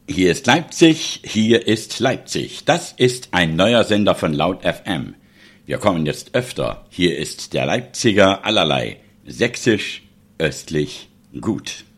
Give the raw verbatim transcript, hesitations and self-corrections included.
Hier ist Leipzig, hier ist Leipzig. Das ist ein neuer Sender von Laut F M. Wir kommen jetzt öfter. Hier ist der Leipziger allerlei. Sächsisch, östlich, gut.